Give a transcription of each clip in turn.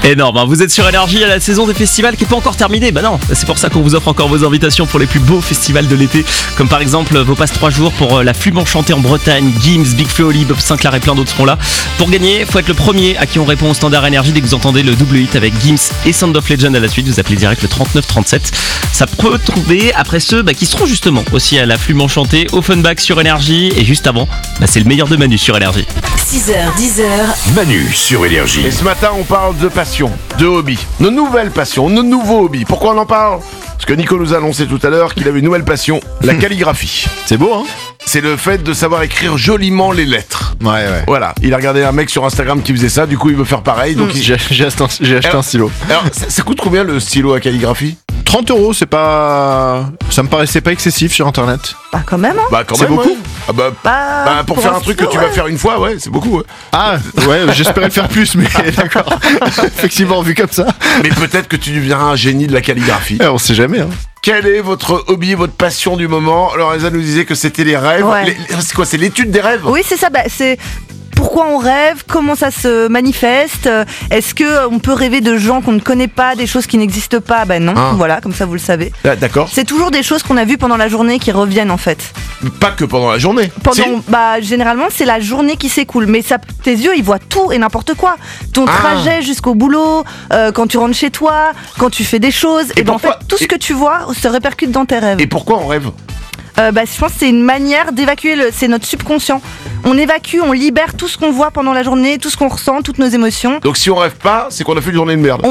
Énorme, hein. Vous êtes sur Énergie, la saison des festivals qui n'est pas encore terminée. Bah non, c'est pour ça qu'on vous offre encore vos invitations pour les plus beaux festivals de l'été, comme par exemple vos passes 3 jours pour la Flûme Enchantée en Bretagne, Gims, Big Flo, Oli, Bob Sinclair et plein d'autres seront là. Pour gagner, faut être le premier à qui on répond au standard Énergie dès que vous entendez le double hit avec Gims et Sound of Legend à la suite. Vous appelez direct le 3937. Ça peut trouver après ceux qui seront justement aussi à la Flûme Enchantée, Offenbach sur Énergie, et juste avant, c'est le meilleur de Manu sur Énergie. 6h, 10h. Manu sur Énergie. Et ce matin, on parle de passion, de hobby. Nos nouvelles passions, nos nouveaux hobbies. Pourquoi on en parle ? Parce que Nico nous a annoncé tout à l'heure qu'il avait une nouvelle passion, la calligraphie. C'est beau, hein? C'est le fait de savoir écrire joliment les lettres. Ouais. Voilà, il a regardé un mec sur Instagram qui faisait ça, du coup il veut faire pareil. Donc J'ai acheté un stylo. Alors, ça coûte combien le stylo à calligraphie ? 30€, c'est pas... Ça me paraissait pas excessif sur internet. Bah quand même, hein. Bah quand C'est même, beaucoup. ouais. Ah bah, pour faire un truc que tu vas faire une fois, ouais, c'est beaucoup. Ouais. Ah, ouais, j'espérais le faire plus, mais d'accord. Effectivement, vu comme ça. Mais peut-être que tu deviendras un génie de la calligraphie. On sait jamais, hein. Quel est votre hobby, votre passion du moment ? Lorenza nous disait que c'était les rêves. Ouais. C'est quoi ? C'est l'étude des rêves ? Oui, c'est ça. C'est pourquoi on rêve, comment ça se manifeste. Est-ce que on peut rêver de gens qu'on ne connaît pas, des choses qui n'existent pas ? Ben non. Ah. Voilà, comme ça vous le savez. Ah, d'accord. C'est toujours des choses qu'on a vues pendant la journée qui reviennent en fait. Pas que pendant la journée. Si. Généralement c'est la journée qui s'écoule, mais ça, tes yeux ils voient tout et n'importe quoi. Ton trajet jusqu'au boulot, quand tu rentres chez toi, quand tu fais des choses, et ben en fait pourquoi tout ce que tu vois se répercute dans tes rêves. Et pourquoi on rêve ? Je pense que c'est une manière d'évacuer, c'est notre subconscient. On évacue, on libère tout ce qu'on voit pendant la journée, tout ce qu'on ressent, toutes nos émotions. Donc si on rêve pas, c'est qu'on a fait une journée de merde.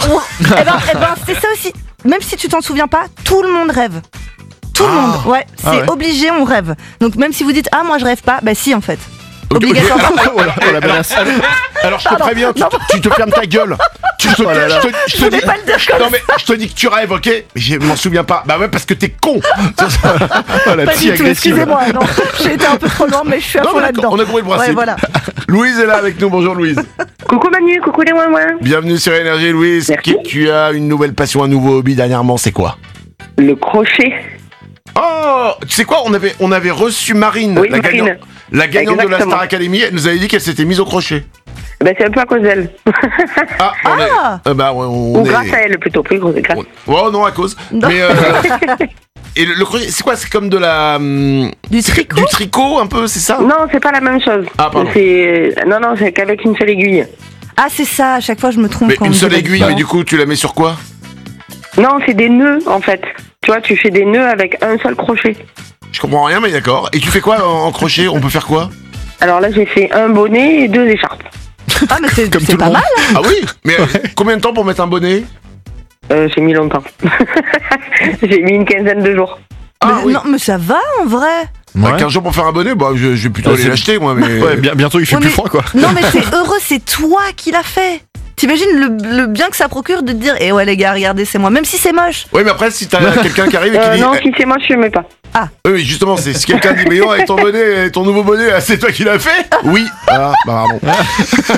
C'est ça aussi. Même si tu t'en souviens pas, tout le monde rêve. Tout le monde, ouais, c'est ouais. obligé, on rêve. Donc même si vous dites moi je rêve pas, bah si en fait. Ok, Obligatoirement. alors, alors je te préviens, tu te fermes ta gueule. Je voulais pas le dire comme non mais je te dis que tu rêves, ok ? Mais je m'en souviens pas. Bah ouais, parce que t'es con. La Pas psy du tout, agressive. excusez-moi, non, j'ai été un peu trop loin, mais je suis à Non, fond mais là-dedans. on a compris le principe. Ouais, voilà. Louise est là avec nous. Bonjour Louise. Coucou Manu, coucou les ouin-ouin. Bienvenue sur Énergie Louise. Merci. Tu as une nouvelle passion, un nouveau hobby dernièrement, c'est quoi ? Le crochet. Oh, tu sais quoi, on avait reçu Marine, Oui, la Marine. gagnante de la Exactement. Star Academy. Elle nous avait dit qu'elle s'était mise au crochet. C'est un peu à cause d'elle. On Ou est... grâce à elle plutôt, plus grâce. Oh non, à cause. Non. Mais et le crochet, c'est quoi ? C'est comme de la Du tricot. du tricot un peu, c'est ça ? Non, c'est pas la même chose. Ah, pardon. Non, c'est qu'avec une seule aiguille. Ah c'est ça, à chaque fois je me trompe. Mais quand on une me dit seule la aiguille, mais différence. du coup, tu la mets sur quoi ? Non, c'est des nœuds en fait. Tu vois, tu fais des nœuds avec un seul crochet. Je comprends rien, mais d'accord. Et tu fais quoi en crochet ? On peut faire quoi ? Alors là, j'ai fait un bonnet et 2 écharpes. Ah mais c'est Comme tout le pas monde. mal. Ah oui ? Mais combien de temps pour mettre un bonnet ? J'ai mis longtemps. J'ai mis une quinzaine de jours. Ah oui. Non mais ça va en vrai. Bah, Ouais. 15 jours pour faire un bonnet, je vais plutôt aller c'est- l'acheter, moi. Mais... Ouais, bientôt il fait Ouais, plus mais- froid, quoi. Non mais c'est heureux, c'est toi qui l'as fait. T'imagines le bien que ça procure de te dire ouais les gars regardez c'est moi, même si c'est moche. Oui, mais après, si t'as quelqu'un qui arrive et qui dit... Non, si c'est moi, je ne mets pas. Oui, justement, c'est si quelqu'un dit, mais non, avec ton bonnet, ton nouveau bonnet, c'est toi qui l'as fait ? Oui. Ah, bah pardon.